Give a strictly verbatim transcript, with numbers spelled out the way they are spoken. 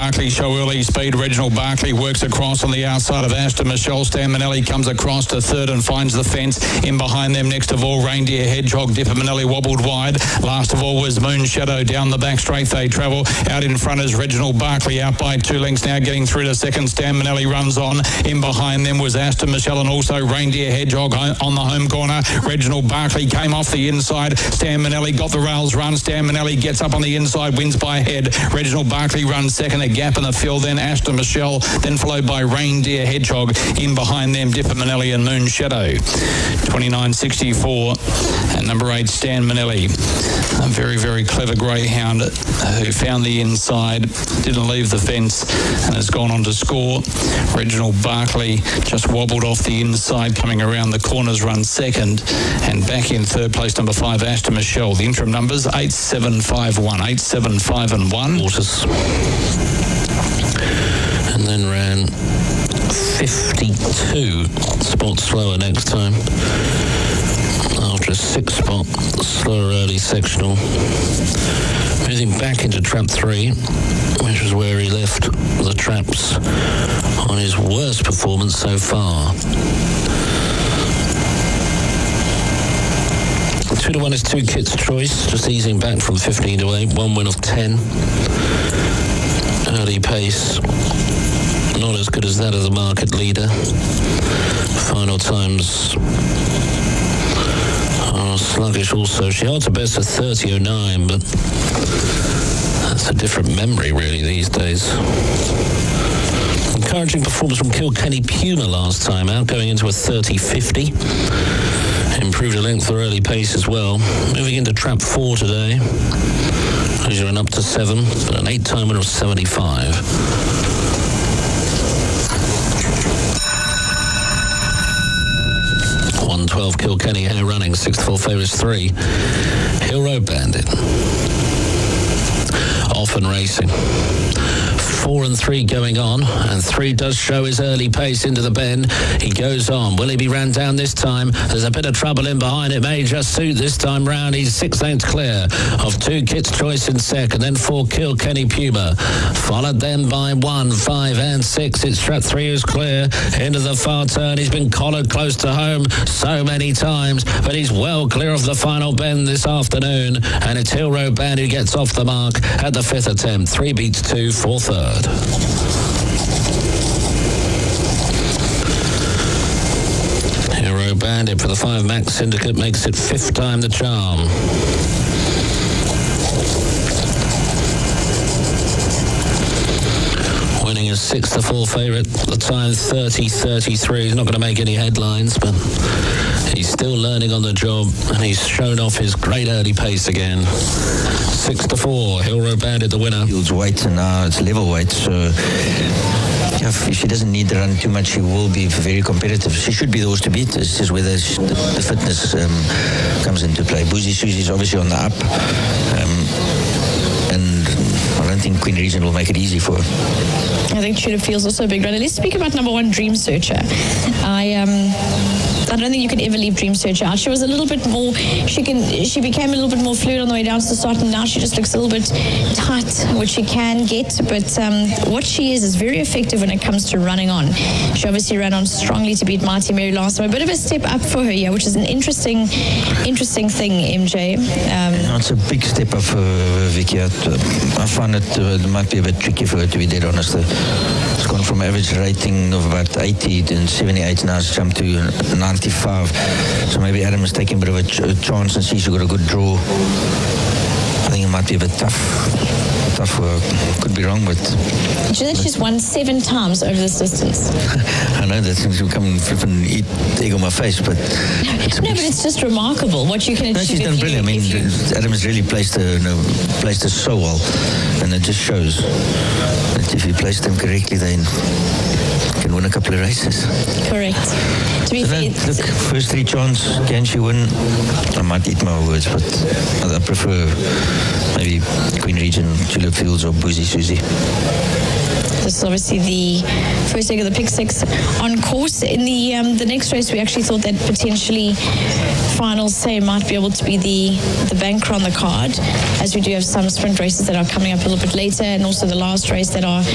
Barkley show early speed. Reginald Barkley works across on the outside of Aston Michelle. Stan Manelli comes across to third and finds the fence. In behind them, next of all, Reindeer Hedgehog. Dipper Manelli wobbled wide. Last of all was Moon Shadow. Down the back straight they travel. Out in front is Reginald Barkley, out by two lengths now, getting through to second. Stan Manelli runs on. In behind them was Aston Michelle and also Reindeer Hedgehog on the home corner. Reginald Barkley came off the inside. Stan Manelli got the rails run. Stan Manelli gets up on the inside, wins by head. Reginald Barkley runs second, a gap in the field. Then Aston Michelle, then followed by Reindeer Hedgehog. In behind them, Dipper Manelli and Moon Shadow. twenty-nine sixty-four and number eight, Stan Manelli. A very, very clever greyhound who found the inside, didn't leave the fence, and has gone on to score. Reginald Barkley just wobbled off the inside, coming around the corners, run second, and back in third place, number five, Aston Michelle. The interim numbers eight seven five one, eight seven five and one. Waters. And then ran fifty-two spots slower next time. After a six spot slower early sectional. Moving back into trap three, which was where he left the traps on his worst performance so far. Two to one is Two Kit's Choice, just easing back from fifteen to eight, one win of ten. Early pace, not as good as that of the market leader. Final times are sluggish also. She holds a best of thirty oh nine, but that's a different memory really these days. Encouraging performance from Kilkenny Puma last time out, going into a thirty fifty. Improved a length for early pace as well. Moving into trap four today. She's run up to seven, but an eight-time winner of seventy-five. one twelve Kilkenny Hair running, six to four favourites three. Hill Road Bandit. Off and racing. Four and three going on, and three does show his early pace into the bend. He goes on. Will he be ran down this time? There's a bit of trouble in behind. It may just suit this time round. He's six lengths clear of Two Kit's Choice in second, then four Kilkenny Puma. Followed then by one, five and six. It's trap three who's clear into the far turn. He's been collared close to home so many times, but he's well clear of the final bend this afternoon, and it's Hill Road Band who gets off the mark at the fifth attempt. Three beats two for third. Hero Bandit for the five Max Syndicate makes it fifth time the charm. Winning is six to four favourite. The time thirty thirty-three. He's not going to make any headlines, but he's still learning on the job, and he's shown off his great early pace again. Six to four. Hill Road Bandit the winner. Fields weight, and now it's level weight, so yeah, if she doesn't need to run too much, she will be very competitive. She should be the horse to beat. It's just whether she, the, the fitness um, comes into play. Boozy Susie's obviously on the up, um, and I don't think Queen Regent will make it easy for her. I think Tudor Field's also a big runner. Let's speak about number one, Dream Searcher. I um. I don't think you can ever leave Dream Searcher out. She was a little bit more, she can, she became a little bit more fluid on the way down to the start, and now she just looks a little bit tight, which she can get, but um, what she is is very effective when it comes to running on. She obviously ran on strongly to beat Mighty Mary last time. A bit of a step up for her, yeah, which is an interesting interesting thing, M J. Um, yeah, it's a big step up for Vicky. I find it, uh, it might be a bit tricky for her, to be dead honest. It's gone from average rating of about eighty to seventy-eight, now it's jumped to ninety-five. So maybe Adam is taking a bit of a, ch- a chance and sees she got a good draw. I think it might be a bit tough. Tough for her. Could be wrong, but... Do you know she's won seven times over this distance? I know that seems to come and flip and eat the egg on my face, but... It's no, but it's just remarkable what you can achieve. No, she's done brilliant. I mean, Adam has really placed her, you know, placed her so well, and it just shows that if you place them correctly, then you can win a couple of races. Correct. To be so fair, then, look, first three chance, can she win? I might eat my words, but I prefer maybe Queen Regent, Tulip Fields, or Boozy Susie. This is obviously the first leg of the pick six on course. In the um, the next race, we actually thought that potentially Final Say might be able to be the, the banker on the card, as we do have some sprint races that are coming up a little bit later, and also the last race that are